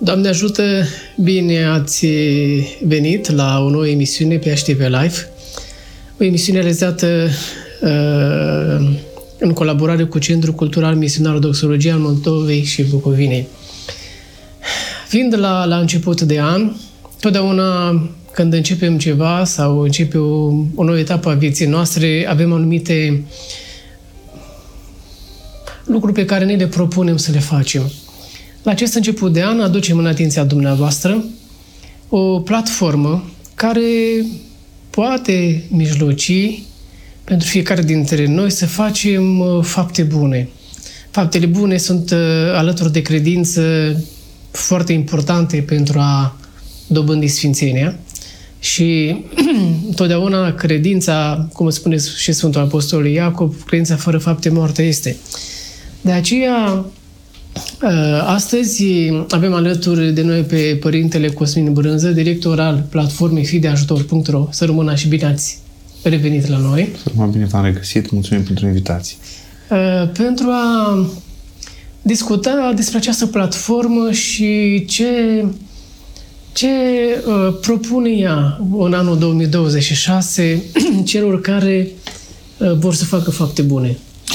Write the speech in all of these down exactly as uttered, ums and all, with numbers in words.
Doamne ajută, bine ați venit la o nouă emisiune pe H T V Live, o emisiune realizată uh, în colaborare cu Centrul Cultural Misionar Doxologia al Moldovei și Bucovinei. Fiind la, la început de an, totdeauna când începem ceva sau începe o, o nouă etapă a vieții noastre, avem anumite lucruri pe care ne le propunem să le facem. La acest început de an aducem în atenția dumneavoastră o platformă care poate mijloci pentru fiecare dintre noi să facem fapte bune. Faptele bune sunt alături de credință foarte importante pentru a dobândi sfințenia și totdeauna credința, cum spune și Sfântul Apostol Iacob, credința fără fapte moartă este. De aceea, astăzi avem alături de noi pe Părintele Cosmin Brânză, director al platformei fideajutor punct ro. Să rămână și bine ați revenit la noi. Să rămână bine v-am regăsit. Mulțumim pentru invitație. Pentru a discuta despre această platformă și ce, ce propune ea în anul două mii douăzeci și șase celor care vor să facă fapte bune.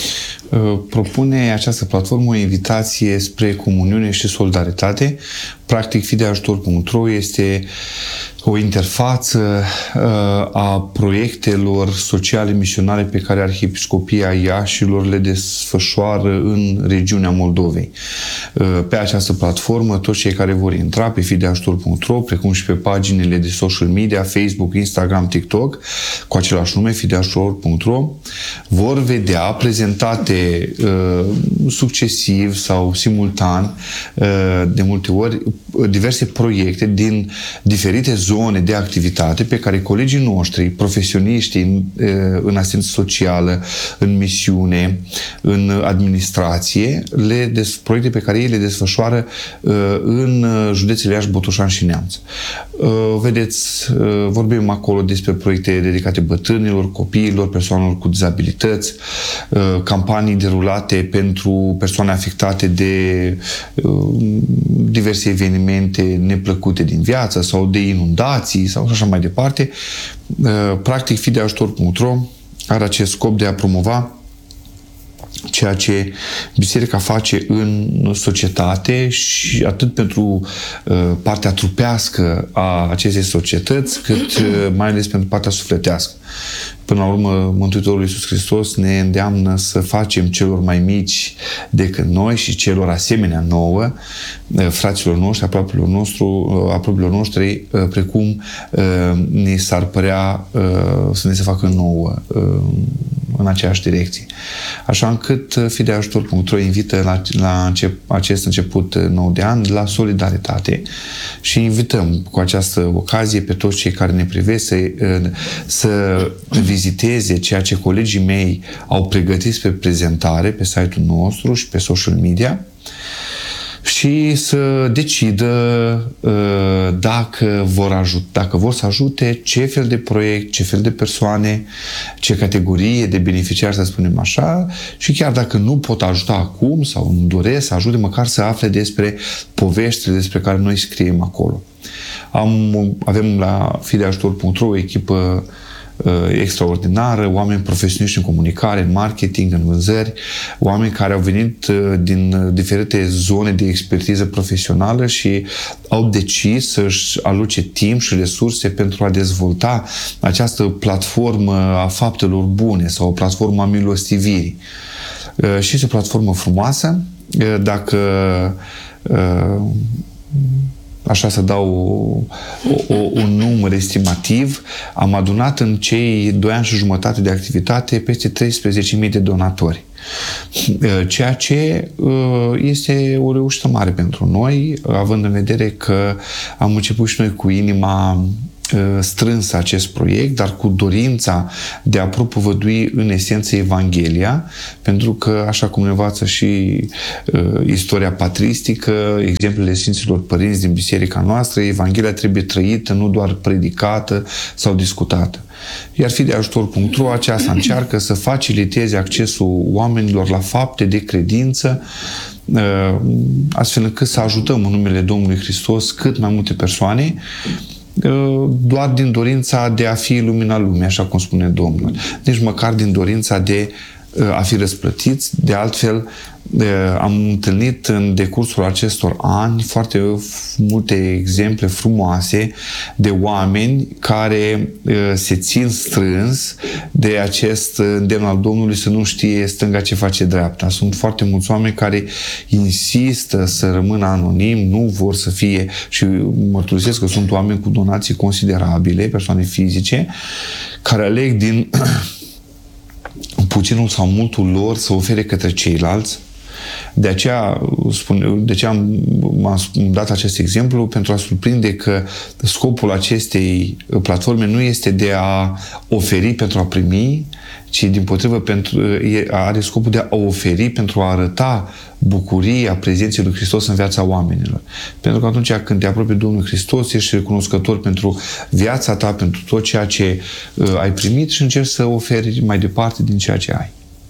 Propune această platformă o invitație spre comuniune și solidaritate. Practic, fideajutor punct ro este o interfață a proiectelor sociale misionare pe care Arhiepiscopia Iașilor le desfășoară în regiunea Moldovei. Pe această platformă, toți cei care vor intra pe fideajutor punct ro, precum și pe paginile de social media, Facebook, Instagram, TikTok, cu același nume, fideajutor punct ro, vor vedea prezentate uh, succesiv sau simultan, uh, de multe ori, diverse proiecte din diferite zone de activitate pe care colegii noștri, profesioniști în, în asistență socială, în misiune, în administrație, le des, proiecte pe care ei le desfășoară în județele Iași, Botoșani și Neamț. Vedeți, vorbim acolo despre proiecte dedicate bătrânilor, copiilor, persoanelor cu dizabilități, campanii derulate pentru persoane afectate de diverse evenimente neplăcute din viață sau de inundații sau așa mai departe. Practic, fideajutor punct ro are acest scop de a promova ceea ce biserica face în societate și atât pentru uh, partea trupească a acestei societăți, cât uh, mai ales pentru partea sufletească. Până la urmă, Mântuitorul Iisus Hristos ne îndeamnă să facem celor mai mici decât noi și celor asemenea nouă, fraților noștri, aproapelor nostru, aproapelor noștri, precum ne s-ar părea să ne se facă nouă în aceeași direcție. Așa încât fideajutor punct ro invită la, la încep, acest început nou de an la solidaritate și invităm cu această ocazie pe toți cei care ne privesc să, să viziteze ceea ce colegii mei au pregătit pe prezentare pe site-ul nostru și pe social media și să decidă uh, dacă vor ajuta, dacă vor să ajute, ce fel de proiect, ce fel de persoane, ce categorie de beneficiari, să spunem așa, și chiar dacă nu pot ajuta acum sau nu doresc să ajute, măcar să afle despre poveștile despre care noi scriem acolo. Am, avem la fideajutor punct ro o echipă extraordinară, oameni profesioniști în comunicare, în marketing, în vânzări, oameni care au venit din diferite zone de expertiză profesională și au decis să-și aloce timp și resurse pentru a dezvolta această platformă a faptelor bune sau o platformă a milostivirii. Și este o platformă frumoasă. Dacă așa să dau o, o, un număr estimativ, am adunat în cei doi ani și jumătate de activitate peste treisprezece mii de donatori. Ceea ce este o reușită mare pentru noi, având în vedere că am început și noi cu inima strâns acest proiect, dar cu dorința de a propovădui în esență Evanghelia, pentru că, așa cum ne învață și uh, istoria patristică, exemplele Sfinților Părinți din biserica noastră, Evanghelia trebuie trăită, nu doar predicată sau discutată. Iar fideajutor punct ro aceasta încearcă să faciliteze accesul oamenilor la fapte de credință astfel încât să ajutăm în numele Domnului Hristos cât mai multe persoane, doar din dorința de a fi lumina lumii, așa cum spune Domnul. Nici măcar din dorința de a fi răsplătiți. De altfel, am întâlnit în decursul acestor ani foarte multe exemple frumoase de oameni care se țin strâns de acest îndemn al Domnului să nu știe stânga ce face dreapta. Sunt foarte mulți oameni care insistă să rămână anonim, nu vor să fie, și mărturisesc că sunt oameni cu donații considerabile, persoane fizice, care aleg din puținul sau multul lor să ofere către ceilalți. De aceea, spun, de aceea am, am dat acest exemplu pentru a surprinde că scopul acestei platforme nu este de a oferi pentru a primi, ci dimpotrivă pentru, are scopul de a oferi pentru a arăta bucuria prezenței lui Hristos în viața oamenilor. Pentru că atunci când te apropii de Domnul Hristos, ești recunoscător pentru viața ta, pentru tot ceea ce uh, ai primit și încerci să oferi mai departe din ceea ce ai.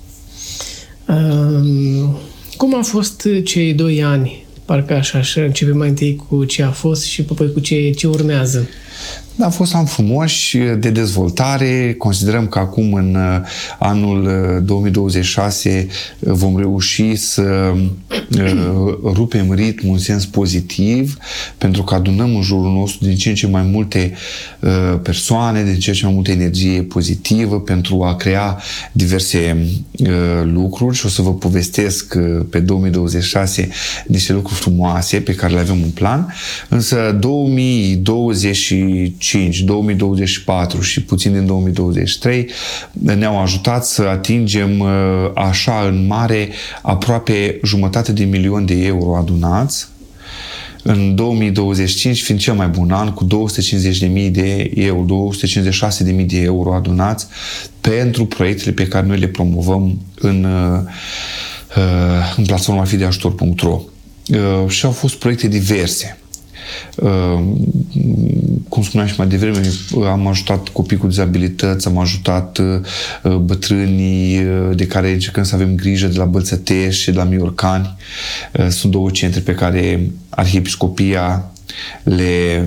Um, cum au fost cei doi ani? Parcă așa, așa începem mai întâi cu ce a fost și apoi cu ce, ce urmează. A fost ani frumoși de dezvoltare. Considerăm că acum, în anul două mii douăzeci și șase, vom reuși să rupem ritmul în sens pozitiv, pentru că adunăm în jurul nostru din ce în ce mai multe persoane, din ce în ce mai multă energie pozitivă pentru a crea diverse lucruri și o să vă povestesc pe două mii douăzeci și șase niște lucruri frumoase pe care le avem în plan. Însă două mii douăzeci și cinci, două mii douăzeci și patru și puțin din două mii douăzeci și trei ne-au ajutat să atingem așa în mare aproape jumătate de milion de euro adunați. În două mii douăzeci și cinci fiind cel mai bun an, cu două sute cincizeci de mii de euro, două sute cincizeci și șase de mii de euro adunați pentru proiectele pe care noi le promovăm în, în platforma fi de ajutor punct ro. Și au fost proiecte diverse. Cum spuneam și mai devreme, am ajutat copii cu dizabilități, am ajutat bătrânii de care încercăm să avem grijă, de la Bălțătești și de la Miorcani. Sunt două centre pe care Arhiepiscopia le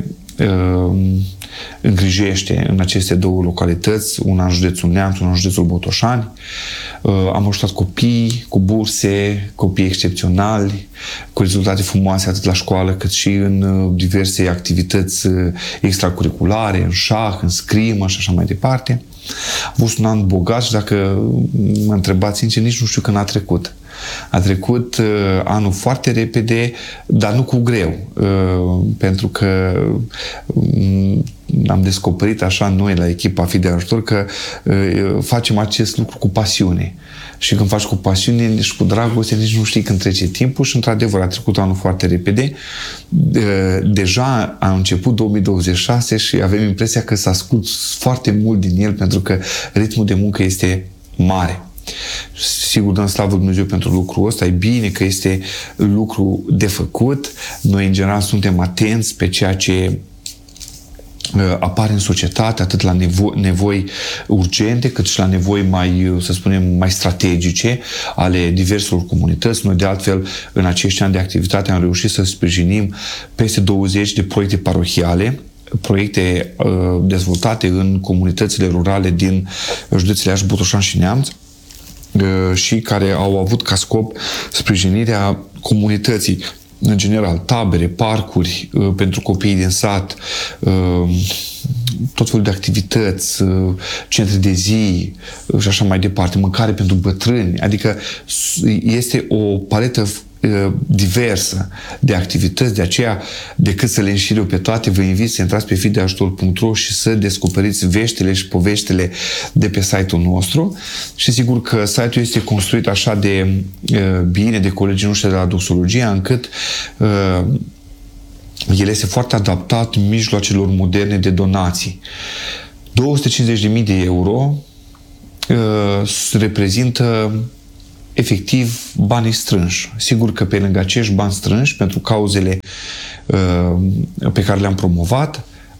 îngrijește în aceste două localități, una în județul Neamț, una în județul Botoșani. Am ajutat copii cu burse, copii excepționali, cu rezultate frumoase atât la școală cât și în diverse activități extracurriculare, în șah, în scrimă și așa mai departe. A fost un an bogat și dacă mă întrebați sincer, nici nu știu când a trecut. A trecut uh, anul foarte repede, dar nu cu greu, uh, pentru că um, am descoperit așa noi la echipa Fi de Ajutor că uh, facem acest lucru cu pasiune. Și când faci cu pasiune și cu dragoste, nici nu știi când trece timpul și într-adevăr a trecut anul foarte repede. Uh, deja a început două mii douăzeci și șase și avem impresia că s-a scurs foarte mult din el, pentru că ritmul de muncă este mare. Sigur, dăm slavă Lui Dumnezeu pentru lucrul ăsta, e bine că este lucru de făcut. Noi, în general, suntem atenți pe ceea ce apare în societate, atât la nevo- nevoi urgente, cât și la nevoi mai, să spunem, mai strategice ale diverselor comunități. Noi, de altfel, în acești ani de activitate am reușit să sprijinim peste douăzeci de proiecte parohiale, proiecte uh, dezvoltate în comunitățile rurale din județele Iași, Botoșani și Neamț, și care au avut ca scop sprijinirea comunității în general, tabere, parcuri pentru copiii din sat, tot felul de activități, centre de zi și așa mai departe, mâncare pentru bătrâni, adică este o paletă diversă de activități, de aceea, decât să le înșir eu pe toate, vă invit să intrați pe fi de ajutor punct ro și să descoperiți veștile și poveștile de pe site-ul nostru. Și sigur că site-ul este construit așa de uh, bine de colegii noștri de la Doxologia, încât uh, el este foarte adaptat mijloacelor moderne de donații. două sute cincizeci de mii de euro uh, reprezintă efectiv banii strânși. Sigur că pe lângă acești bani strânși pentru cauzele uh, pe care le-am promovat,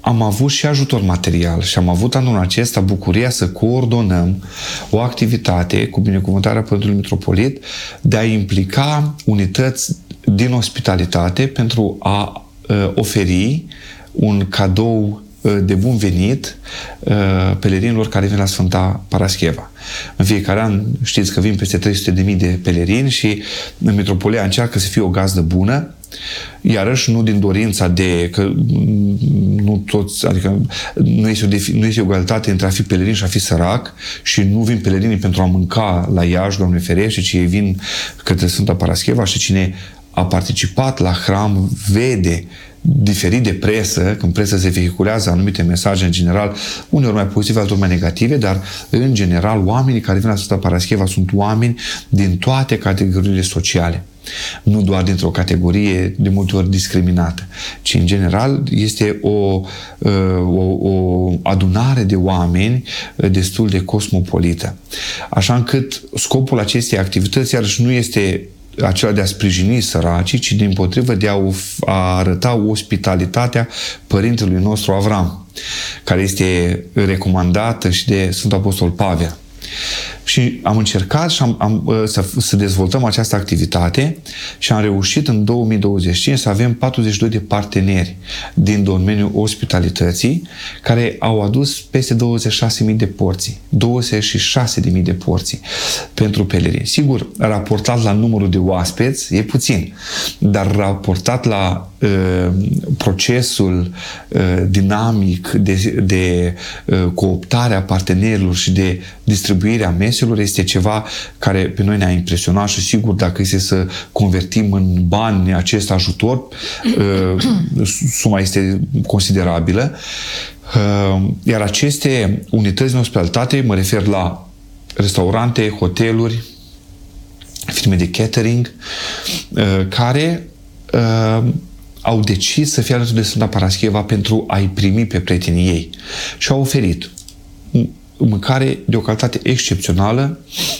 am avut și ajutor material și am avut anul acesta bucuria să coordonăm o activitate cu binecuvântarea Părintului Mitropolit de a implica unități din ospitalitate pentru a uh, oferi un cadou de bun venit pelerinilor care vin la Sfânta Parascheva. În fiecare an știți că vin peste trei sute de mii de pelerini și Mitropolia încearcă să fie o gazdă bună, iarăși nu din dorința de că nu toți, adică nu este, o, nu este o egalitate între a fi pelerin și a fi sărac și nu vin pelerinii pentru a mânca la Iași, Doamne ferește, ci ei vin către Sfânta Parascheva și cine a participat la hram vede diferit de presă, când presă se vehiculează anumite mesaje în general, uneori mai pozitive, altor mai negative, dar în general oamenii care vin la Sfânta Parascheva sunt oameni din toate categoriile sociale. Nu doar dintr-o categorie de multe ori discriminată, ci în general este o, o, o adunare de oameni destul de cosmopolită. Așa încât scopul acestei activități iarăși nu este acela de a sprijini săracii, ci dimpotrivă de a, a arăta ospitalitatea părintelui nostru Avram, care este recomandată și de Sfântul Apostol Pavel. Și am încercat și am, am, să, să dezvoltăm această activitate și am reușit în două mii douăzeci și cinci să avem patruzeci și doi de parteneri din domeniul ospitalității care au adus peste douăzeci și șase mii de porții, douăzeci și șase de mii de porții pentru pelerini. Sigur, raportat la numărul de oaspeți e puțin, dar raportat la uh, procesul uh, dinamic de, de uh, cooptare a partenerilor și de distribuirea meselor este ceva care pe noi ne-a impresionat și sigur dacă este să convertim în bani acest ajutor, suma este considerabilă. Iar aceste unități de ospitalitate, mă refer la restaurante, hoteluri, firme de catering, care au decis să fie alături de Sfânta Parascheva pentru a-i primi pe prietenii ei și au oferit mâncare de o calitate excepțională,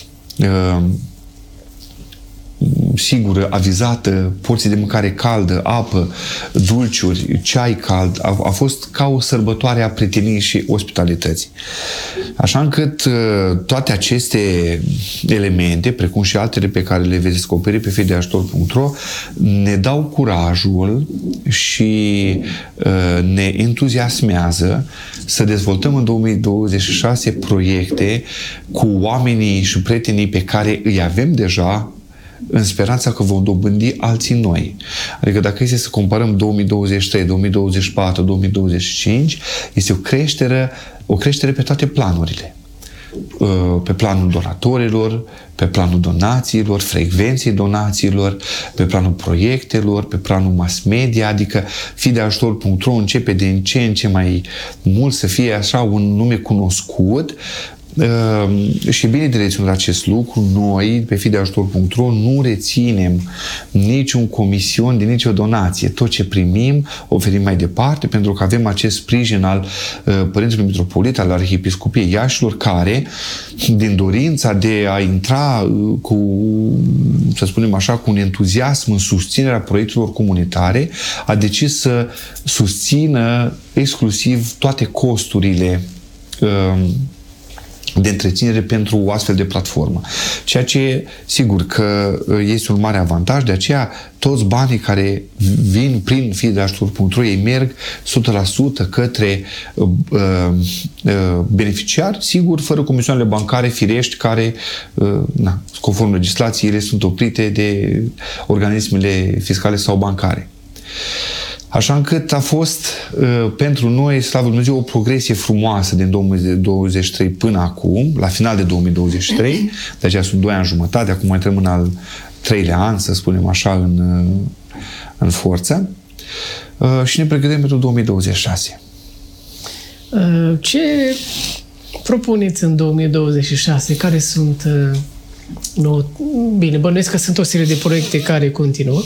sigură, avizată, porții de mâncare caldă, apă, dulciuri, ceai cald. A, a fost ca o sărbătoare a prieteniei și ospitalității. Așa încât toate aceste elemente, precum și altele pe care le veți descoperi pe fideajutor punct ro, ne dau curajul și uh, ne entuziasmează să dezvoltăm în două mii douăzeci și șase proiecte cu oamenii și prietenii pe care îi avem deja, în speranța că vom dobândi alții noi. Adică dacă este să comparăm două mii douăzeci și trei, două mii douăzeci și patru, două mii douăzeci și cinci, este o creștere, o creștere pe toate planurile. Pe planul donatorilor, pe planul donațiilor, frecvenței donațiilor, pe planul proiectelor, pe planul mass media, adică fideajutor punct ro începe de ce în ce mai mult să fie așa un nume cunoscut. Uh, și e bine de reținut acest lucru. Noi, pe fideajutor punct ro, nu reținem niciun comision de nicio donație. Tot ce primim, oferim mai departe, pentru că avem acest sprijin al uh, Părintelui Mitropolit, al Arhiepiscopiei Iașilor, care, din dorința de a intra uh, cu, să spunem așa, cu un entuziasm în susținerea proiectelor comunitare, a decis să susțină exclusiv toate costurile uh, de întreținere pentru o astfel de platformă. Ceea ce, sigur, că este un mare avantaj, de aceea toți banii care vin prin fideajutor punct ro, ei merg o sută la sută către uh, uh, beneficiari, sigur, fără comisioanele bancare firești, care, uh, na, conform legislației, ele sunt oprite de organismele fiscale sau bancare. Așa încât a fost uh, pentru noi, slavă Lui Dumnezeu, o progresie frumoasă din două mii douăzeci și trei până acum, la final de două mii douăzeci și trei, de aceea sunt doi ani jumătate, acum intrăm în al treilea an, să spunem așa, în, în forță, uh, și ne pregătim pentru două mii douăzeci și șase. Uh, ce propuneți în două mii douăzeci și șase? Care sunt... Uh, nou... Bine, bănuiesc că sunt o serie de proiecte care continuă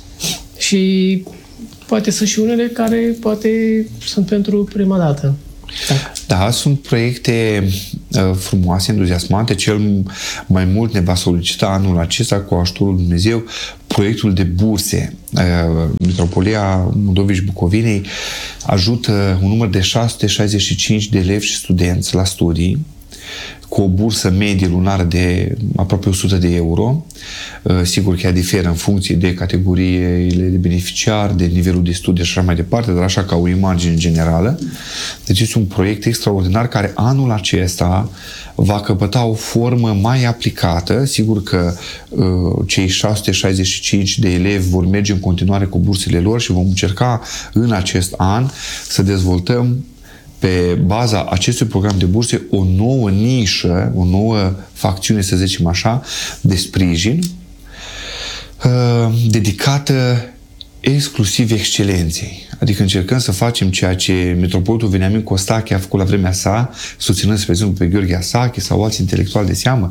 și poate sunt și unele care poate sunt pentru prima dată. Da, da sunt proiecte uh, frumoase, entuziasmante. Cel mai mult ne va solicita anul acesta, cu ajutorul lui Dumnezeu, proiectul de burse. Uh, Metropolia Moldovei și Bucovinei ajută un număr de șase sute șaizeci și cinci de elevi și studenți la studii, cu o bursă medie lunară de aproape o sută de euro. Sigur că ea diferă în funcție de categoriile de beneficiari, de nivelul de studii și așa mai departe, dar așa ca o imagine generală. Deci este un proiect extraordinar care anul acesta va căpăta o formă mai aplicată. Sigur că uh, cei șase sute șaizeci și cinci de elevi vor merge în continuare cu bursele lor și vom încerca în acest an să dezvoltăm pe baza acestui program de burse o nouă nișă, o nouă facțiune, să zicem așa, de sprijin uh, dedicată exclusiv excelenței. Adică încercăm să facem ceea ce metropolitul Veniamin Costache a făcut la vremea sa, susținând, spre exemplu, pe Gheorghe Asache sau alți intelectuali de seamă,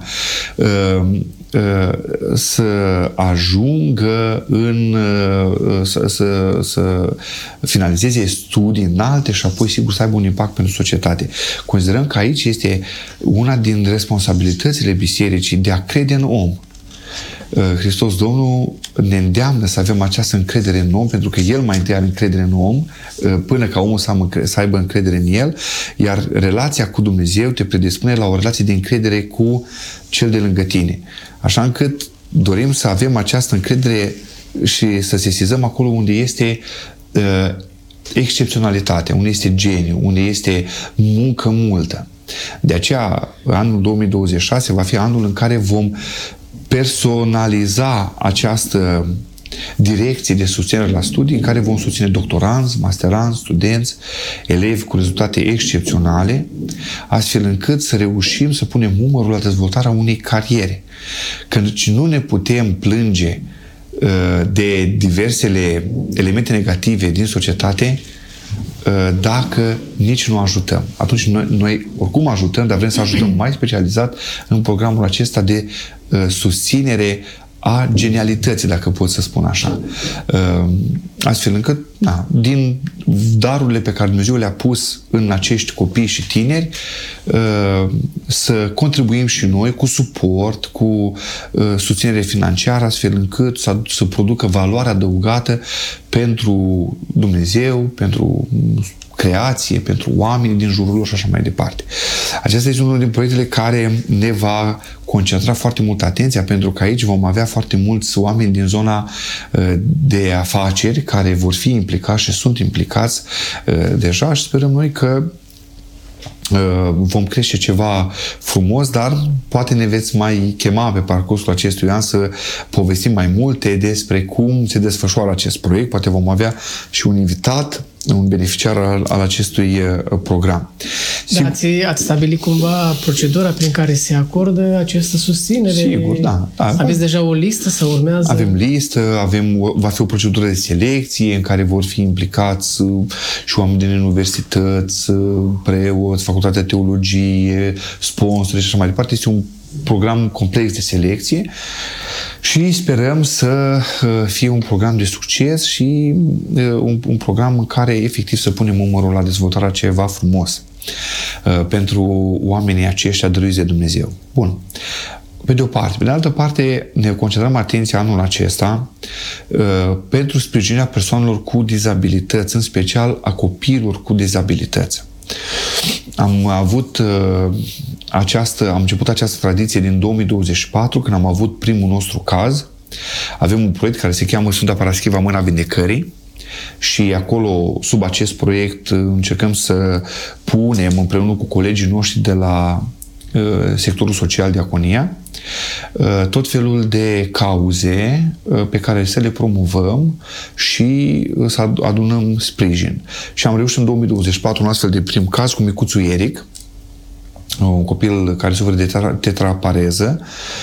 să ajungă în să, să, să finalizeze studii înalte și apoi, sigur, să aibă un impact pentru societate. Considerăm că aici este una din responsabilitățile bisericii de a crede în om. Hristos Domnul ne îndeamnă să avem această încredere în om, pentru că El mai întâi are încredere în om, până ca omul să aibă încredere în El, iar relația cu Dumnezeu te predispune la o relație de încredere cu cel de lângă tine. Așa încât dorim să avem această încredere și să sesizăm acolo unde este uh, excepționalitate, unde este geniu, unde este muncă multă. De aceea, anul două mii douăzeci și șase va fi anul în care vom personaliza această direcție de susținere la studii, în care vom susține doctoranți, masteranți, studenți, elevi cu rezultate excepționale, astfel încât să reușim să punem umărul la dezvoltarea unei cariere. Căci nu ne putem plânge uh, de diversele elemente negative din societate uh, dacă nici nu ajutăm. Atunci noi, noi oricum ajutăm, dar vrem să ajutăm mai specializat în programul acesta de uh, susținere a genialității, dacă pot să spun așa. Astfel încât, na, din darurile pe care Dumnezeu le-a pus în acești copii și tineri, să contribuim și noi cu suport, cu susținere financiară, astfel încât să, să producă valoare adăugată pentru Dumnezeu, pentru creație, pentru oamenii din jurul lor și așa mai departe. Acesta este unul din proiectele care ne va concentra foarte mult atenția, pentru că aici vom avea foarte mulți oameni din zona de afaceri care vor fi implicați și sunt implicați deja și sperăm noi că vom crește ceva frumos, dar poate ne veți mai chema pe parcursul acestui an să povestim mai multe despre cum se desfășoară acest proiect. Poate vom avea și un invitat, un beneficiar al, al acestui program. Da, ați, ați stabilit cumva procedura prin care se acordă această susținere? Sigur, da. da Aveți da. deja o listă sau urmează? Avem listă, avem, va fi o procedură de selecție în care vor fi implicați și oameni din universități, preoți, facultatea de teologie, sponsori și așa mai departe. Este un program complex de selecție și sperăm să fie un program de succes și un, un program în care efectiv să punem umărul la dezvoltarea ceva frumos pentru oamenii aceștia dăruiți de Dumnezeu. Bun. Pe de o parte. Pe de altă parte, ne concentrăm atenția anul acesta uh, pentru sprijinirea persoanelor cu dizabilități, în special a copiilor cu dizabilități. Am avut uh, această, am început această tradiție din două mii douăzeci și patru, când am avut primul nostru caz. Avem un proiect care se cheamă Sfânta Paraschiva Mâna Vindecării și acolo, sub acest proiect, încercăm să punem împreună cu colegii noștri de la uh, sectorul social Diaconia uh, tot felul de cauze uh, pe care să le promovăm și uh, să adunăm sprijin. Și am reușit în două mii douăzeci și patru un astfel de prim caz cu micuțul Eric, un copil care suferă de tetrapareză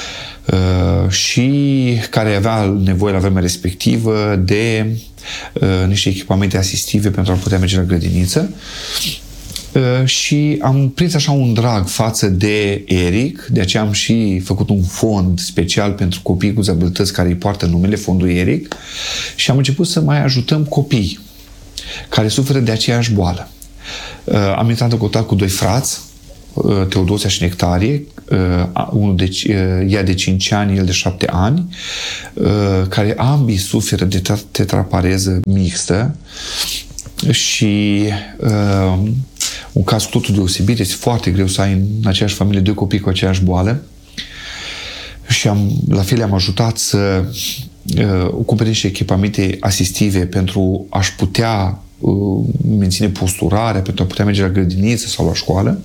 uh, și care avea nevoie la vremea respectivă de uh, niște echipamente asistive pentru a putea merge la grădiniță. Uh, și am prins așa un drag față de Eric, de aceea am și făcut un fond special pentru copii cu dizabilități care îi poartă numele, Fondul Eric, și am început să mai ajutăm copii care suferă de aceeași boală. Am intrat în contact cu doi frați, Teodosia și Nectarie, unul de, ea de cinci ani, el de șapte ani, care ambii suferă de tetrapareză mixtă și un caz cu totul deosebit. Este foarte greu să ai în aceeași familie doi copii cu aceeași boală și am, la fel am ajutat să cumpere și echipamente asistive pentru a-și putea menține posturarea, pentru a putea merge la grădiniță sau la școală.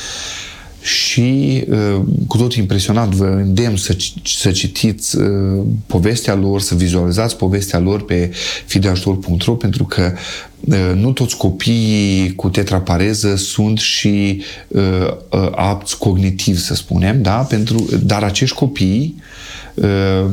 Și cu tot impresionat vă îndemn să, să citiți uh, povestea lor, să vizualizați povestea lor pe fi de ajutor punct ro, pentru că uh, nu toți copiii cu tetrapareză sunt și uh, uh, apți cognitiv, să spunem, da? Pentru, dar acești copii uh,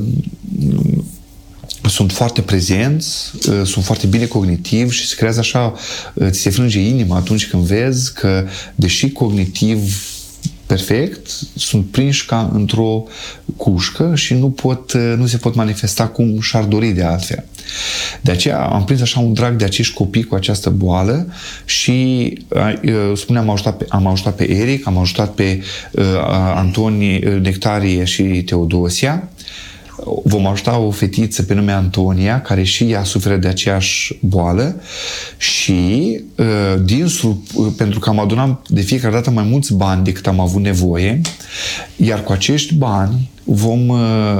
sunt foarte prezenți, sunt foarte bine cognitiv și se creează așa, ți se frânge inima atunci când vezi că, deși cognitiv perfect, sunt prinși ca într-o cușcă și nu, pot, nu se pot manifesta cum și-ar dori de altfel. De aceea am prins așa un drag de acești copii cu această boală și spuneam, am ajutat pe, am ajutat pe Eric, am ajutat pe uh, Antoni, Nectarie și Teodosia. Vom ajuta o fetiță pe nume Antonia, care și ea suferă de aceeași boală și din, pentru că am adunat de fiecare dată mai mulți bani decât am avut nevoie, iar cu acești bani vom,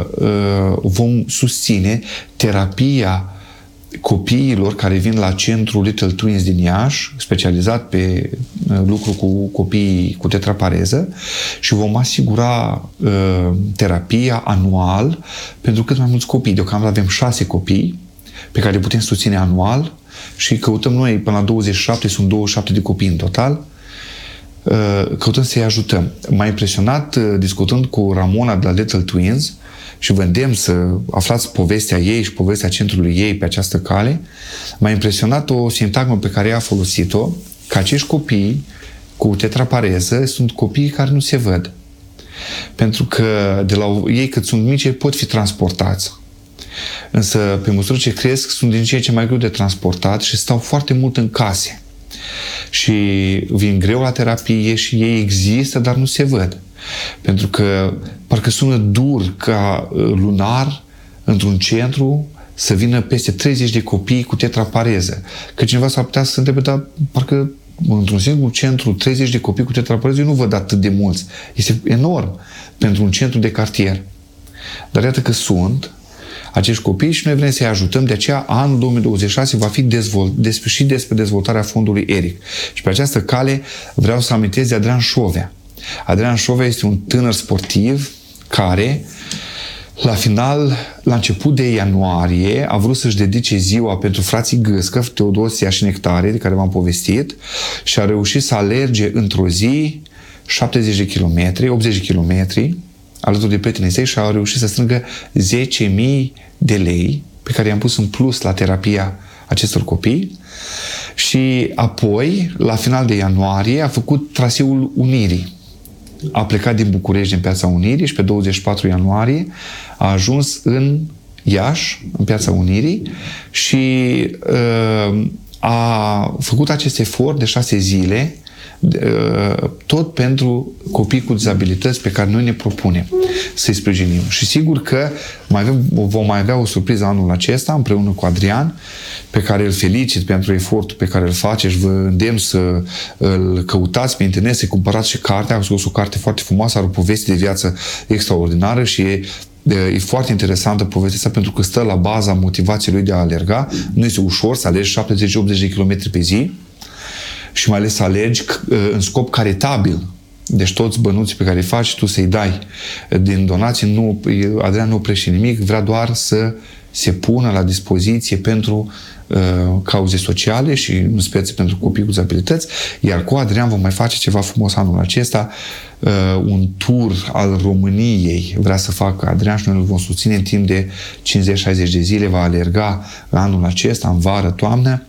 vom susține terapia copiilor care vin la centrul Little Twins din Iași, specializat pe lucru cu copiii cu tetrapareză, și vom asigura uh, terapia anual pentru cât mai mulți copii. Deocamdată avem șase copii pe care le putem susține anual și căutăm noi până la douăzeci și șapte, sunt douăzeci și șapte de copii în total, uh, căutăm să-i ajutăm. M-a impresionat uh, discutând cu Ramona de la Little Twins și vă îndemn să aflați povestea ei și povestea centrului ei pe această cale. M-a impresionat o sintagmă pe care ea a folosit-o, că acești copii cu tetrapareză sunt copii care nu se văd. Pentru că de la ei, cât sunt mici, pot fi transportați. Însă, pe măsură ce cresc, sunt din ce în ce mai greu de transportat și stau foarte mult în case. Și vin greu la terapie și ei există, dar nu se văd. Pentru că parcă sună dur ca lunar într-un centru să vină peste treizeci de copii cu tetrapareză. Că cineva s-ar putea să se întrebe, dar parcă într-un singur centru treizeci de copii cu tetrapareză, eu nu văd atât de mulți. Este enorm pentru un centru de cartier. Dar iată că sunt acești copii și noi vrem să-i ajutăm. De aceea, anul două mii douăzeci și șase va fi dezvolt, despre, și despre dezvoltarea fondului Eric. Și pe această cale vreau să amintesc de Adrian Șovea. Adrian Șovea este un tânăr sportiv care, la final, la început de ianuarie, a vrut să-și dedice ziua pentru frații Gâscă, Teodosia și Nectarie, de care v-am povestit, și a reușit să alerge într-o zi șaptezeci de kilometri, optzeci de kilometri, alături de prietenii săi, și a reușit să strângă zece mii de lei pe care i-am pus în plus la terapia acestor copii. Și apoi, la final de ianuarie, a făcut traseul Unirii. A plecat din București, din Piața Unirii, și pe douăzeci și patru ianuarie a ajuns în Iași, în Piața Unirii, și uh, a făcut acest efort de șase zile, uh, tot pentru copii cu dizabilități pe care noi ne propunem să-i sprijinim. Și sigur că mai avem, vom mai avea o surpriză anul acesta, împreună cu Adrian, pe care îl felicit pentru efortul pe care îl face și vă îndemn să îl căutați pe internet, să-i cumpărați și cartea. A scos o carte foarte frumoasă, are o poveste de viață extraordinară și e, e foarte interesantă povestea asta, pentru că stă la baza motivației lui de a alerga. Nu este ușor să alergi șaptezeci optzeci de kilometri pe zi și mai ales să alergi în scop caritabil. Deci toți bănuții pe care îi faci, tu să-i dai din donații. Nu, Adrian nu oprește nimic, vrea doar să se pună la dispoziție pentru uh, cauze sociale și în speță pentru copii cu dizabilități. Iar cu Adrian vom mai face ceva frumos anul acesta, uh, un tur al României vrea să facă Adrian și noi îl vom susține în timp de cincizeci șaizeci de zile. Va alerga anul acesta, în vară, toamnă,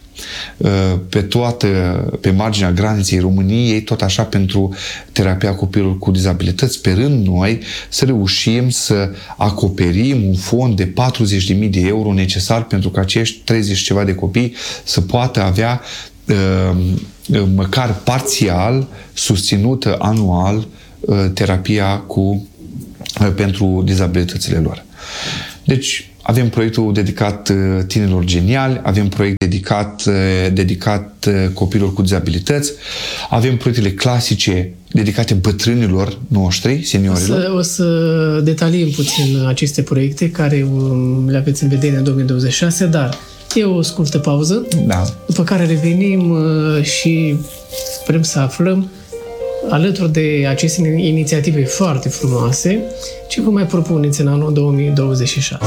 pe toată, pe marginea graniței României, tot așa pentru terapia copiilor cu dizabilități, sperând noi să reușim să acoperim un fond de patruzeci de mii de euro necesar pentru ca acești treizeci ceva de copii să poată avea măcar parțial susținută anual terapia cu, pentru dizabilitățile lor. Deci, avem proiectul dedicat tinerilor geniali, avem proiect dedicat, dedicat copilor cu dizabilități, avem proiectele clasice dedicate bătrânilor noștri, seniorilor. O să, o să detaliem puțin aceste proiecte care le aveți în vedere în două mii douăzeci și șase, dar e o scurtă pauză, da. După care revenim și vrem să aflăm, alături de aceste inițiative foarte frumoase, ce vă mai propuneți în anul două mii douăzeci și șase?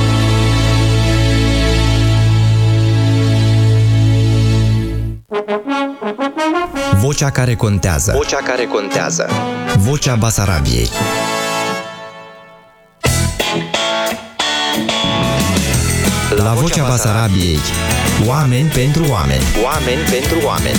Vocea care contează. Vocea care contează. Vocea Basarabiei. La Vocea Basarabiei. Oameni pentru oameni. Oameni pentru oameni.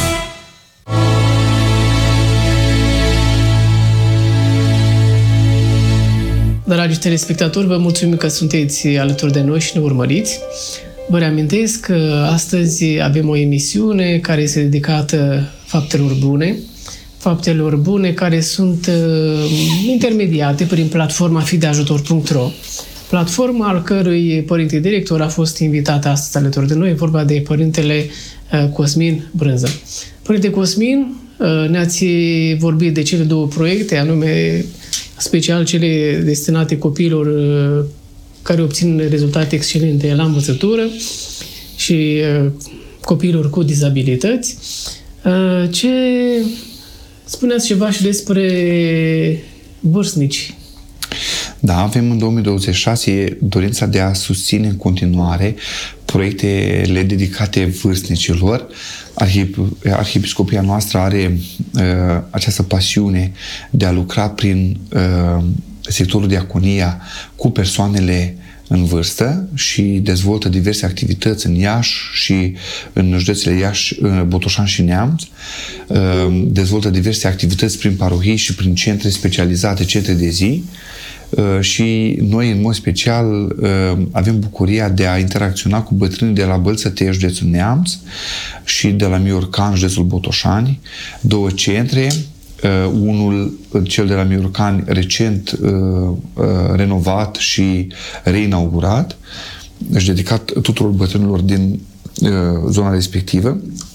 Dragi telespectatori, vă mulțumim că sunteți alături de noi și ne urmăriți. Vă reamintesc că astăzi avem o emisiune care este dedicată faptelor bune, faptelor bune care sunt intermediate prin platforma fi de ajutor punct ro, platforma al cărui părinte director a fost invitat astăzi alături de noi, e vorba de părintele Cosmin Brânză. Părinte Cosmin, ne-ați vorbit de cele două proiecte, anume special cele destinate copiilor care obțin rezultate excelente la învățătură și copiilor cu dizabilități. Ce spuneați ceva și despre vârstnici? Da, avem în două mii douăzeci și șase dorința de a susține în continuare proiectele dedicate vârstnicilor. Arhiepiscopia noastră are uh, această pasiune de a lucra prin uh, sectorul diaconia cu persoanele în vârstă și dezvoltă diverse activități în Iași și în județele Iași, Botoșani și Neamț. Dezvoltă diverse activități prin parohii și prin centre specializate, centre de zi. Și noi, în mod special, avem bucuria de a interacționa cu bătrânii de la Bălțătești, județul Neamț, și de la Miorcan, județul Botoșani, două centre. Uh, unul, cel de la Miorcani, recent uh, uh, renovat și reinaugurat, deci dedicat tuturor bătrânilor din uh, zona respectivă.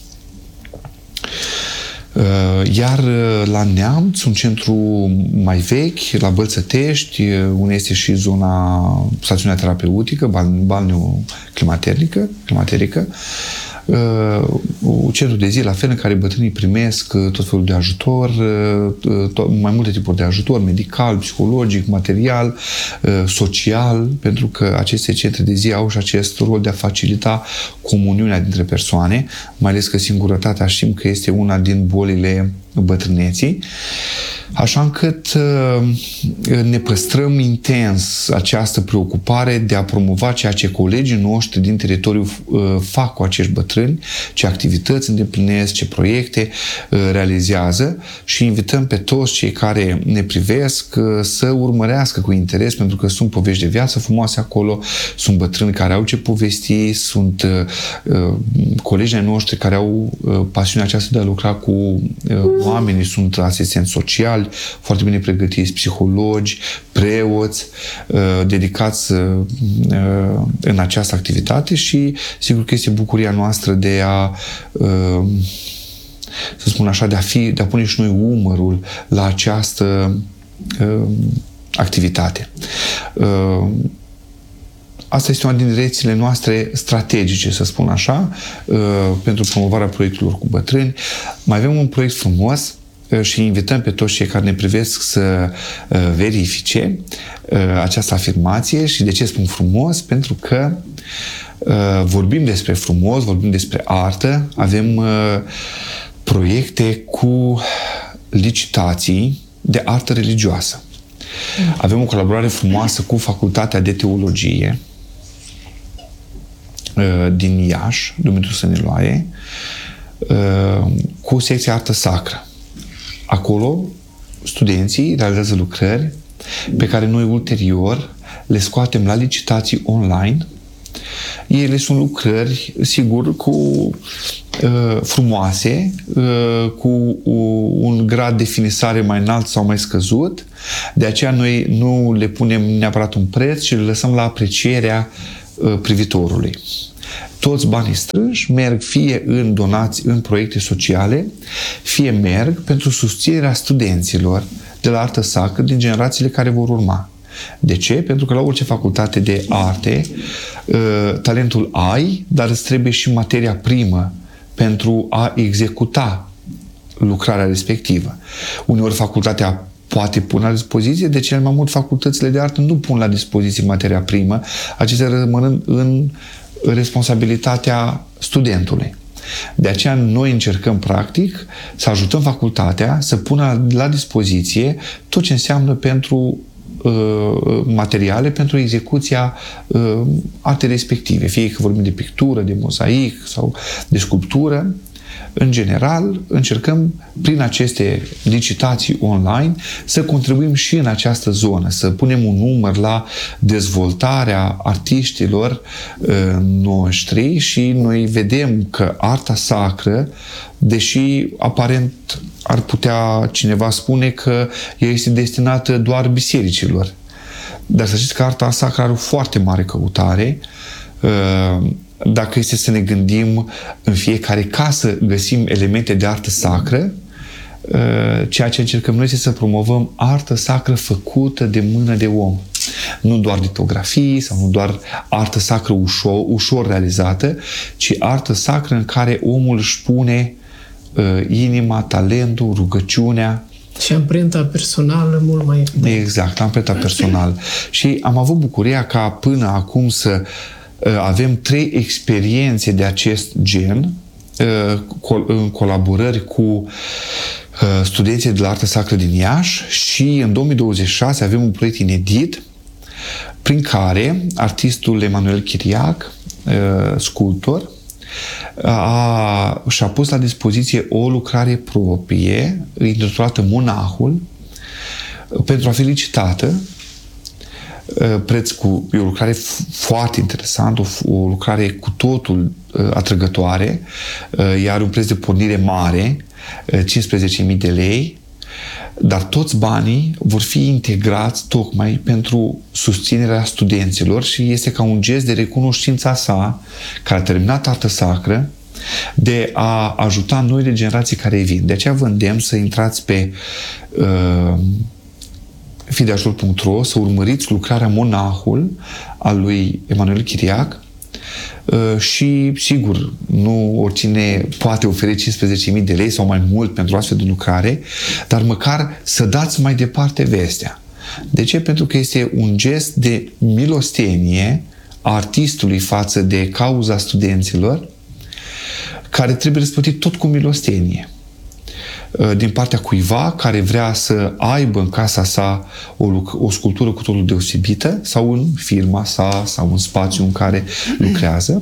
Uh, iar uh, la Neamț, un centru mai vechi, la Bălțătești, uh, unde este și zona, stațiunea terapeutică, balneul climaterică, climaterică, un centru de zi la fel în care bătrânii primesc tot felul de ajutor, tot, mai multe tipuri de ajutor, medical, psihologic, material, social, pentru că aceste centre de zi au și acest rol de a facilita comuniunea dintre persoane, mai ales că singurătatea știm că este una din bolile bătrâneții. Așa încât ne păstrăm intens această preocupare de a promova ceea ce colegii noștri din teritoriu fac cu acești bătrâni, ce activități îndeplinesc, ce proiecte realizează și invităm pe toți cei care ne privesc să urmărească cu interes, pentru că sunt povești de viață frumoase acolo, sunt bătrâni care au ce povesti, sunt colegii noștri care au pasiunea aceasta de a lucra cu oamenii, sunt asistenți sociali, foarte bine pregătiți, psihologi, preoți, dedicați în această activitate și sigur că este bucuria noastră de a, să spun așa, de a, fi, de a pune și noi umărul la această activitate. Asta este una din direcțiile noastre strategice, să spun așa, pentru promovarea proiectelor cu bătrâni. Mai avem un proiect frumos și invităm pe toți cei care ne privesc să verifice această afirmație. Și de ce spun frumos? Pentru că vorbim despre frumos, vorbim despre artă, avem proiecte cu licitații de artă religioasă. Avem o colaborare frumoasă cu Facultatea de Teologie din Iași, Dumitru Săniloae, cu secția artă sacră. Acolo, studenții realizează lucrări pe care noi ulterior le scoatem la licitații online. Ele sunt lucrări, sigur, cu uh, frumoase, uh, cu un grad de finisare mai înalt sau mai scăzut. De aceea noi nu le punem neapărat un preț, ci le lăsăm la aprecierea uh, privitorului. Toți banii strânși merg fie în donații în proiecte sociale, fie merg pentru susținerea studenților de la artă sacră din generațiile care vor urma. De ce? Pentru că la orice facultate de arte talentul ai, dar îți trebuie și materia primă pentru a executa lucrarea respectivă. Uneori facultatea poate pune la dispoziție, de cel mai mult facultățile de artă nu pun la dispoziție materia primă, acestea rămânând în responsabilitatea studentului. De aceea noi încercăm practic să ajutăm facultatea să pună la dispoziție tot ce înseamnă pentru uh, materiale pentru execuția uh, artei respective, fie că vorbim de pictură, de mozaic sau de sculptură. În general, încercăm prin aceste licitații online să contribuim și în această zonă, să punem un număr la dezvoltarea artiștilor uh, noștri și noi vedem că arta sacră, deși aparent ar putea cineva spune că ea este destinată doar bisericilor, dar să știți că arta sacră are o foarte mare căutare. Uh, Dacă este să ne gândim în fiecare casă găsim elemente de artă sacră, ceea ce încercăm noi este să promovăm artă sacră făcută de mână de om. Nu doar litografii sau nu doar artă sacră ușor, ușor realizată, ci artă sacră în care omul își pune inima, talentul, rugăciunea. Și amprenta personală mult mai evident. Exact, amprenta personală. Și am avut bucuria ca până acum să avem trei experiențe de acest gen în colaborări cu studenții de la artă sacră din Iași și în două mii douăzeci și șase avem un proiect inedit prin care artistul Emanuel Chiriac, sculptor, a, și-a pus la dispoziție o lucrare proprie intitulată Monahul pentru a fi licitată. Preț cu e o lucrare foarte interesantă, o, o lucrare cu totul uh, atrăgătoare, uh, iar un preț de pornire mare, uh, cincisprezece mii de lei, dar toți banii vor fi integrați tocmai pentru susținerea studenților și este ca un gest de recunoștința sa, care a terminat artă sacră, de a ajuta noile generații care vin. De aceea vă îndemn să intrați pe uh, fideajutor punct ro, să urmăriți lucrarea Monahul al lui Emanuel Chiriac și, sigur, nu oricine poate oferi cincisprezece mii de lei sau mai mult pentru astfel de lucrare, dar măcar să dați mai departe vestea. De ce? Pentru că este un gest de milostenie a artistului față de cauza studenților, care trebuie răsplătit tot cu milostenie. Din partea cuiva care vrea să aibă în casa sa o, o sculptură cu totul deosebită sau în firma sa sau în spațiu în care lucrează,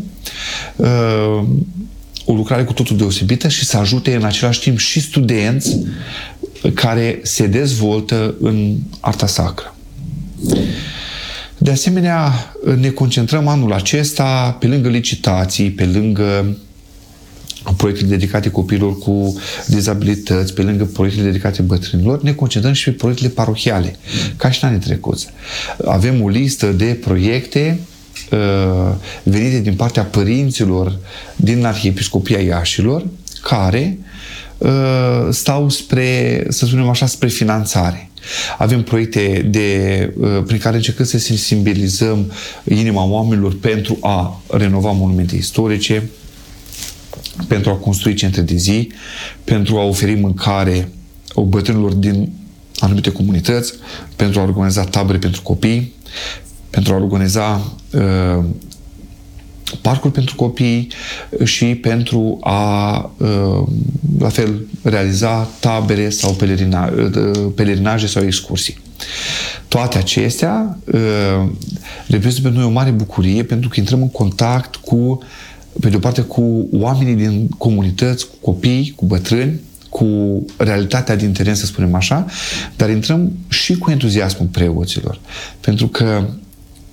o lucrare cu totul deosebită și să ajute în același timp și studenți care se dezvoltă în arta sacră. De asemenea, ne concentrăm anul acesta pe lângă licitații, pe lângă proiectele dedicate copiilor cu dizabilități, pe lângă proiectele dedicate bătrânilor, ne concentrăm și pe proiectele parohiale, ca și în anii trecuți. Avem o listă de proiecte uh, venite din partea părinților din Arhiepiscopia Iașilor, care uh, stau spre, să spunem așa, spre finanțare. Avem proiecte de, uh, prin care încercăm să sensibilizăm inima oamenilor pentru a renova monumente istorice, pentru a construi centre de zi, pentru a oferi mâncare bătrânilor din anumite comunități, pentru a organiza tabere pentru copii, pentru a organiza uh, parcuri pentru copii și pentru a, uh, la fel, realiza tabere sau pelerina, uh, pelerinaje sau excursii. Toate acestea uh, reprezintă pentru noi o mare bucurie pentru că intrăm în contact cu pe de o parte cu oamenii din comunități, cu copii, cu bătrâni, cu realitatea din teren, să spunem așa, dar intrăm și cu entuziasmul preoților. Pentru că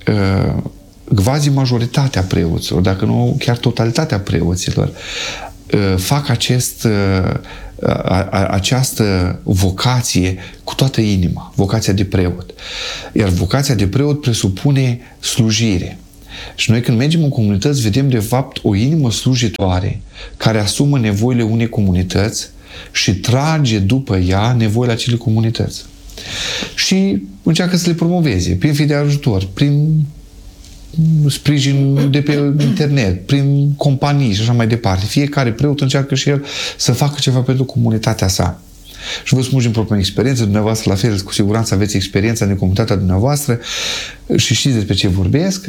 uh, quasi majoritatea preoților, dacă nu chiar totalitatea preoților, fac acest, această vocație cu toată inima, vocația de preot. Iar vocația de preot presupune slujire. Și noi când mergem în comunități vedem de fapt o inimă slujitoare care asumă nevoile unei comunități și trage după ea nevoile acelei comunități. Și încearcă să le promoveze prin fi de ajutor, prin sprijin de pe internet, prin companii și așa mai departe. Fiecare preot încearcă și el să facă ceva pentru comunitatea sa. Și vă spun din propria experiență, dumneavoastră la fel, cu siguranță aveți experiența în comunitatea dumneavoastră și știți despre ce vorbesc.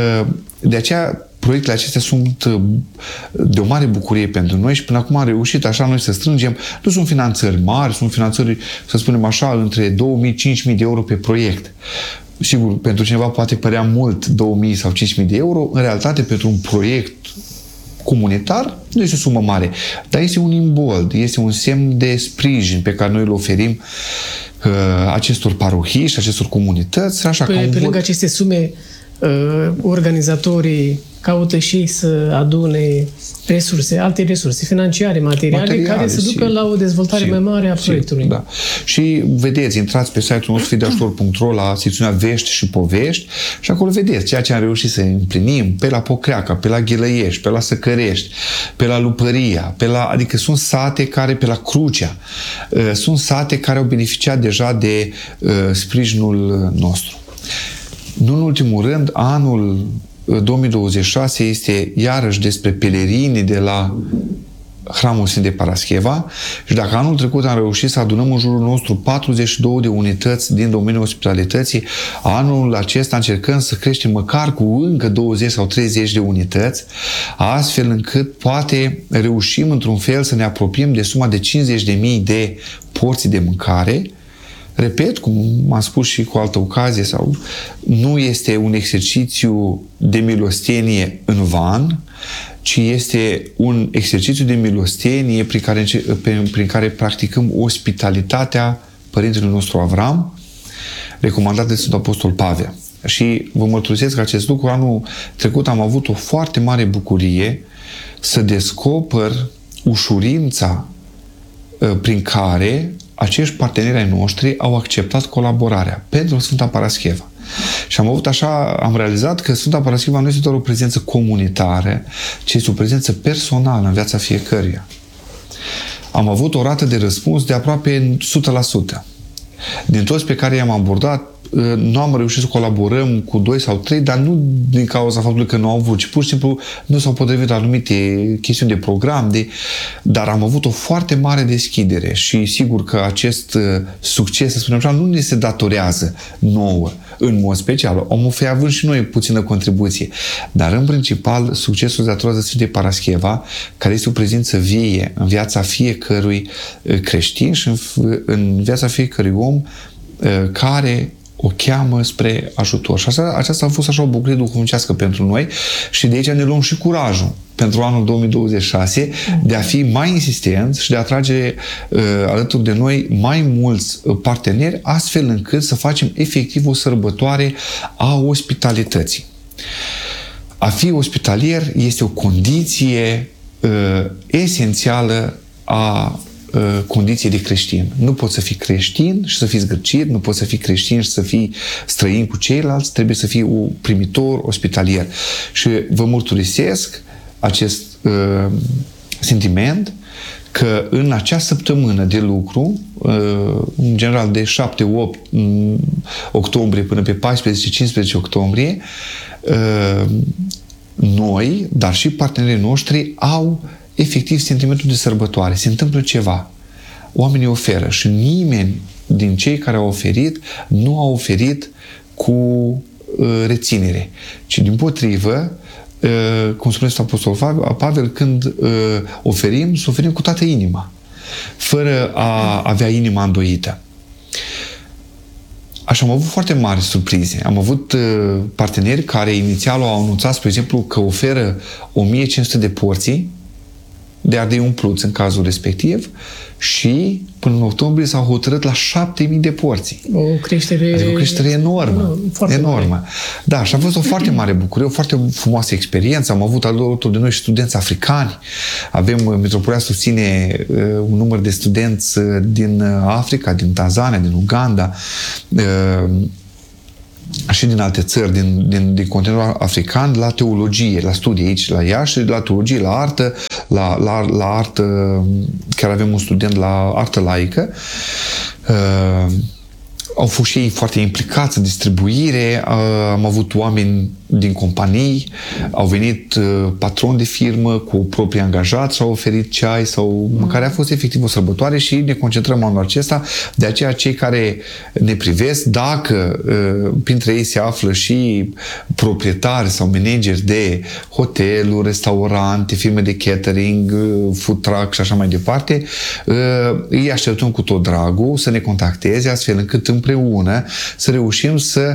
De aceea, proiectele acestea sunt de o mare bucurie pentru noi și până acum am reușit așa noi să strângem, nu sunt finanțări mari, sunt finanțări, să spunem așa, între două mii - cinci mii de euro pe proiect. Sigur, pentru cineva poate părea mult două mii sau cinci mii de euro, în realitate pentru un proiect comunitar nu este o sumă mare, dar este un imbold, este un semn de sprijin pe care noi îl oferim uh, acestor parohii și acestor comunități. Așa, pe, ca un pe lângă vot... aceste sume, uh, organizatorii caută și ei să adune resurse, alte resurse financiare, materiale, materiale care să ducă și, la o dezvoltare și, mai mare a proiectului. Și, da. Și vedeți, intrați pe site-ul nostru fi de ajutor punct ro la secțiunea Vești și Povești și acolo vedeți ceea ce am reușit să împlinim pe la Pocreaca, pe la Ghilăiești, pe la Săcărești, pe la Lupăria, pe la, adică sunt sate care, pe la Crucea, sunt sate care au beneficiat deja de uh, sprijinul nostru. Nu în ultimul rând, anul două mii douăzeci și șase este iarăși despre pelerinii de la Hramul Sfintei Parascheva și dacă anul trecut am reușit să adunăm în jurul nostru patruzeci și două de unități din domeniul ospitalității, anul acesta încercăm să creștem măcar cu încă douăzeci sau treizeci de unități, astfel încât poate reușim într-un fel să ne apropiem de suma de cincizeci de mii de porții de mâncare. Repet, cum am spus și cu altă ocazie, sau nu este un exercițiu de milostenie în van, ci este un exercițiu de milostenie prin care, prin care practicăm ospitalitatea Părintelui nostru Avram, recomandat de Sfântul Apostol Pavel. Și vă mărturisesc că acest lucru, anul trecut am avut o foarte mare bucurie să descoper ușurința prin care acești parteneri ai noștri au acceptat colaborarea pentru Sfânta Parascheva. Și am avut așa, am realizat că Sfânta Parascheva nu este doar o prezență comunitară, ci este o prezență personală în viața fiecăruia. Am avut o rată de răspuns de aproape o sută la sută. Din toți pe care i-am abordat, nu am reușit să colaborăm cu doi sau trei, dar nu din cauza faptului că nu au vrut, ci pur și simplu nu s-au potrivit la anumite chestiuni de program, de... dar am avut o foarte mare deschidere și sigur că acest succes, să spunem așa, nu ne se datorează nouă, în mod special. Am fi având și noi puțină contribuție, dar în principal succesul se datorează Sfintei Parascheva, care este o prezență vie în viața fiecărui creștin și în, în viața fiecărui om care o cheamă spre ajutor. Și asta, aceasta a fost așa o bucurie duhovnicească pentru noi și de aici ne luăm și curajul pentru anul două mii douăzeci și șase de a fi mai insistenți și de a atrage uh, alături de noi mai mulți parteneri, astfel încât să facem efectiv o sărbătoare a ospitalității. A fi ospitalier este o condiție uh, esențială a condiție de creștin. Nu poți să fii creștin și să fii zgârcit, nu poți să fii creștin și să fii străin cu ceilalți, trebuie să fii un primitor ospitalier. Și vă mărturisesc acest uh, sentiment că în acea săptămână de lucru, uh, în general de șapte opt octombrie până pe paisprezece cincisprezece octombrie, uh, noi, dar și partenerii noștri au efectiv sentimentul de sărbătoare. Se întâmplă ceva. Oamenii oferă și nimeni din cei care au oferit nu a oferit cu uh, reținere, ci dimpotrivă, uh, cum spune Sfântul Apostol Pavel, când uh, oferim, să oferim cu toată inima, fără a avea inima îndoită. Așa am avut foarte mari surprize. Am avut uh, parteneri care inițial au anunțat, spre exemplu, că oferă o mie cinci sute de porții de ardei umpluți în cazul respectiv și până în octombrie s-au hotărât la șapte mii de porții. O creștere... Adică o creștere enormă. Foarte enormă. mare. Da, și a fost o foarte mare bucurie, o foarte frumoasă experiență. Am avut alături de noi studenți africani. Avem, Metropolia susține uh, un număr de studenți uh, din Africa, din Tanzania, din Uganda, uh, și din alte țări, din, din, din continentul african, la teologie, la studii aici, la Iași, la teologie, la artă, la, la, la artă, chiar avem un student la artă laică. Uh, au fost și ei foarte implicați în distribuire, uh, am avut oameni din companii, au venit uh, patroni de firmă cu proprii angajați și au oferit ceai sau mm. care a fost efectiv o sărbătoare și ne concentrăm anul acesta. De aceea cei care ne privesc, dacă uh, printre ei se află și proprietari sau manageri de hoteluri, restaurante, firme de catering, uh, food truck și așa mai departe, uh, îi așteptăm cu tot dragul să ne contacteze astfel încât împreună să reușim să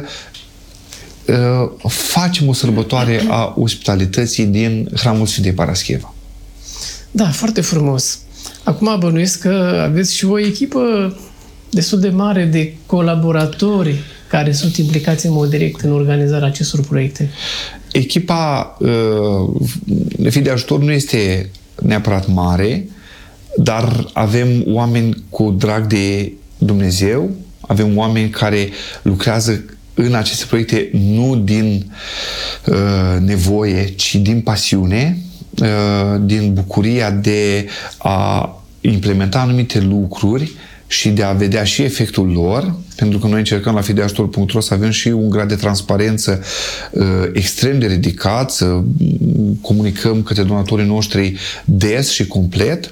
uh, facem o sărbătoare a ospitalității din Hramul Sfintei Parascheva. Da, foarte frumos. Acum bănuiesc că aveți și o echipă destul de mare de colaboratori care sunt implicați în mod direct în organizarea acestor proiecte. Echipa uh, Fii de Ajutor nu este neapărat mare, dar avem oameni cu drag de Dumnezeu, avem oameni care lucrează în aceste proiecte nu din uh, nevoie, ci din pasiune, uh, din bucuria de a implementa anumite lucruri și de a vedea și efectul lor, pentru că noi încercăm la fideajutor punct ro să avem și un grad de transparență uh, extrem de ridicat, să comunicăm către donatorii noștri des și complet.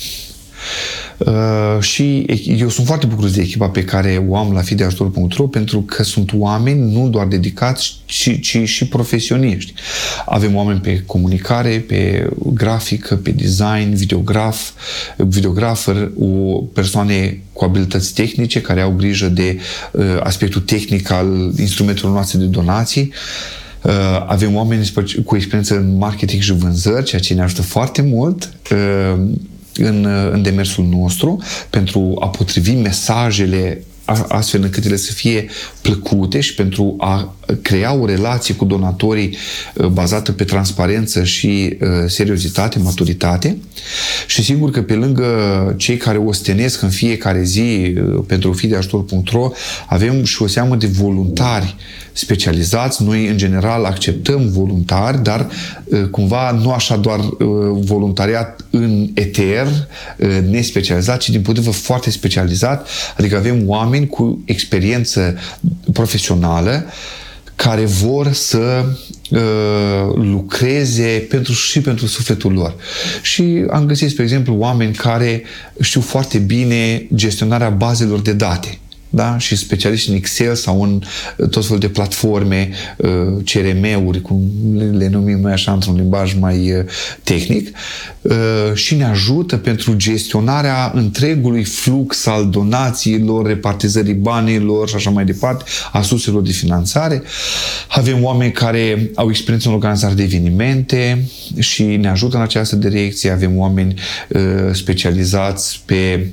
Uh, și eu sunt foarte bucuros de echipa pe care o am la fideajutor punct ro pentru că sunt oameni nu doar dedicați, ci, ci și profesioniști. Avem oameni pe comunicare, pe grafică, pe design, videograf, videografer, o persoane cu abilități tehnice care au grijă de uh, aspectul tehnic al instrumentelor noastre de donații. Uh, avem oameni cu experiență în marketing și vânzări, ceea ce ne ajută foarte mult uh, În, în demersul nostru pentru a potrivi mesajele astfel încât ele să fie plăcute și pentru a crea o relație cu donatorii bazată pe transparență și seriozitate, maturitate. Și sigur că pe lângă cei care ostenesc în fiecare zi pentru fideajutor punct ro avem și o seamă de voluntari specializați. Noi, în general, acceptăm voluntari, dar cumva nu așa doar voluntariat în eter, nespecializat, ci din potrivă foarte specializat. Adică avem oameni cu experiență profesională care vor să uh, lucreze pentru, și pentru sufletul lor. Și am găsit, spre exemplu, oameni care știu foarte bine gestionarea bazelor de date. Da? Și specialiști în Excel sau în tot felul de platforme, C R M-uri, cum le numim noi așa într-un limbaj mai tehnic, și ne ajută pentru gestionarea întregului flux al donațiilor, repartizării banilor și așa mai departe, a surselor de finanțare. Avem oameni care au experiență în organizare de evenimente și ne ajută în această direcție. Avem oameni specializați pe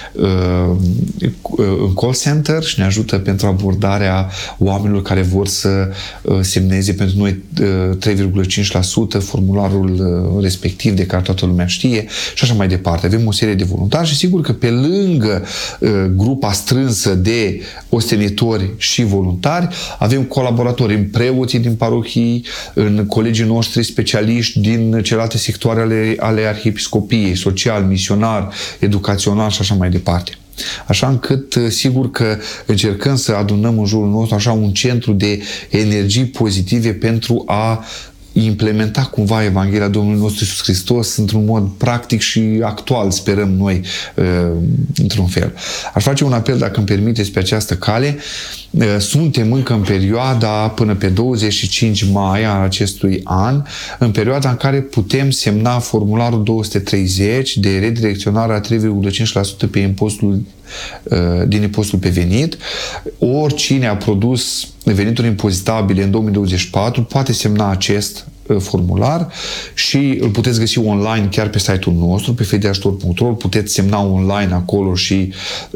în call center și ne ajută pentru abordarea oamenilor care vor să semneze pentru noi trei virgulă cinci la sută formularul respectiv de care toată lumea știe și așa mai departe. Avem o serie de voluntari și sigur că pe lângă grupa strânsă de ostenitori și voluntari avem colaboratori în preoții din parohii, în colegii noștri specialiști din celelalte sectoare ale, ale arhiepiscopiei, social, misionar, educațional și așa mai departe. Așa încât, sigur că încercăm să adunăm în jurul nostru așa un centru de energii pozitive pentru a implementa cumva Evanghelia Domnului nostru Iisus Hristos într-un mod practic și actual, sperăm noi, într-un fel. Aș face un apel, dacă îmi permiteți, pe această cale. Suntem încă în perioada până pe douăzeci și cinci mai a acestui an, în perioada în care putem semna formularul două sute treizeci de redirecționare a trei virgulă cinci la sută pe impostul din impostul pe venit. Oricine a produs venituri impozitabile în două mii douăzeci și patru poate semna acest formular și îl puteți găsi online chiar pe site-ul nostru, pe fie de ajutor punct ro, puteți semna online acolo și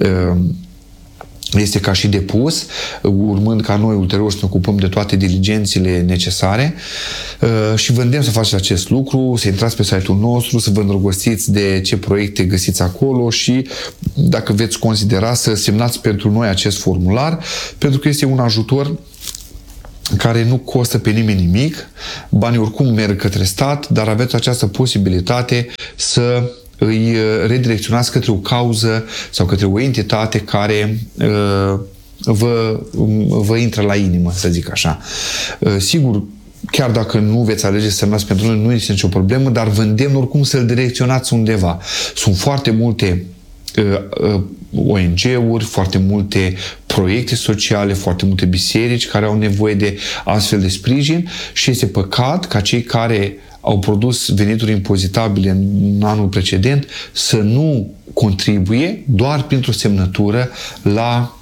este ca și depus, urmând ca noi ulterior să ne ocupăm de toate diligențele necesare și vă îndemn să faceți acest lucru, să intrați pe site-ul nostru, să vă îndrăgostiți de ce proiecte găsiți acolo și dacă veți considera să semnați pentru noi acest formular, pentru că este un ajutor care nu costă pe nimeni nimic, banii oricum merg către stat, dar aveți această posibilitate să îi redirecționați către o cauză sau către o entitate care uh, vă, vă intră la inimă, să zic așa. Uh, sigur, chiar dacă nu veți alege să semnați pentru noi, nu este nicio problemă, dar vă îndemn oricum să-l direcționați undeva. Sunt foarte multe O N G-uri, foarte multe proiecte sociale, foarte multe biserici care au nevoie de astfel de sprijin și este păcat ca cei care au produs venituri impozitabile în anul precedent să nu contribuie doar printr-o semnătură la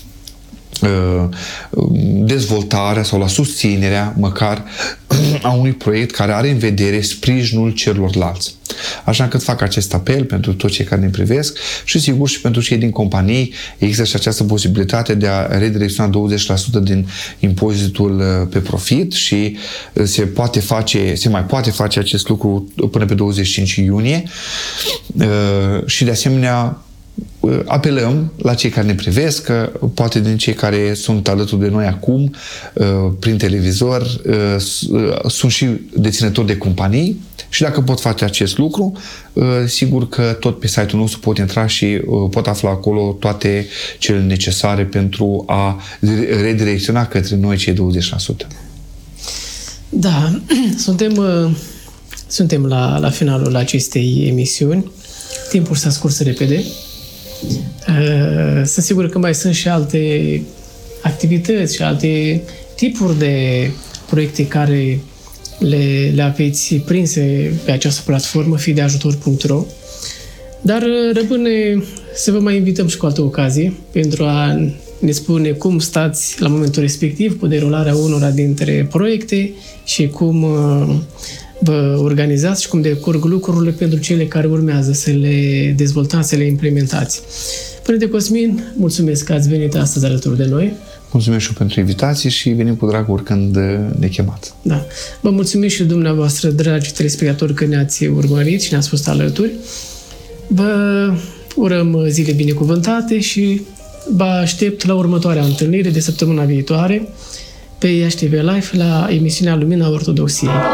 dezvoltarea sau la susținerea măcar a unui proiect care are în vedere sprijinul celorlalți. Așa încât fac acest apel pentru toți cei care ne privesc și sigur și pentru cei din companii există și această posibilitate de a redirecționa douăzeci la sută din impozitul pe profit și se poate face, se mai poate face acest lucru până pe douăzeci și cinci iunie și de asemenea apelăm la cei care ne privesc, că poate din cei care sunt alături de noi acum, prin televizor, sunt și deținători de companii și dacă pot face acest lucru, sigur că tot pe site-ul nostru pot intra și pot afla acolo toate cele necesare pentru a redirecționa către noi cei douăzeci la sută. Da, suntem, suntem la, la finalul acestei emisiuni. Timpul s-a scurs repede. Sunt sigur că mai sunt și alte activități și alte tipuri de proiecte care le, le aveți prinse pe această platformă fi de ajutor punct ro, dar rămâne să vă mai invităm și cu altă ocazie pentru a ne spune cum stați la momentul respectiv cu derularea unora dintre proiecte și cum vă organizați și cum decurg lucrurile pentru cele care urmează să le dezvoltați, să le implementați. Părinte Cosmin, mulțumesc că ați venit astăzi alături de noi. Mulțumesc și pentru invitație și venim cu drag oricând ne chemați. Da. Vă mulțumim și dumneavoastră, dragi telespectatori, că ne-ați urmărit și ne-ați fost alături. Vă urăm zile binecuvântate și vă aștept la următoarea întâlnire de săptămâna viitoare pe I H T V Live la emisiunea Lumina Ortodoxiei.